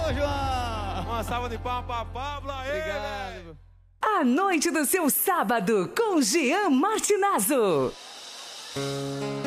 Valeu, João! Uma salva de palmas pra Pablo aí, Obrigado. velho. A noite do seu sábado com Jean Martinazzo.